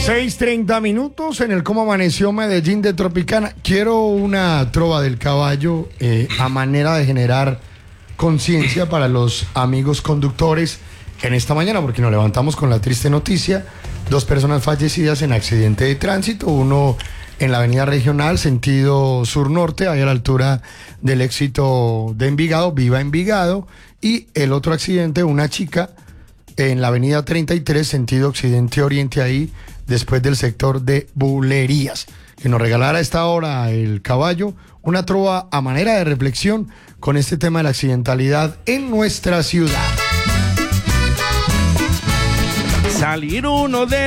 6:30 en el Cómo Amaneció Medellín de Tropicana. Quiero una trova del caballo a manera de generar conciencia para los amigos conductores en esta mañana, porque nos levantamos con la triste noticia: 2 personas fallecidas en accidente de tránsito, uno en la avenida regional, sentido sur-norte, ahí a la altura del Éxito de Envigado, Viva Envigado, y el otro accidente, una chica en la avenida 33, sentido occidente-oriente, ahí después del sector de Bulerías. Que nos regalara a esta hora el caballo una trova a manera de reflexión con este tema de la accidentalidad en nuestra ciudad. Salir uno de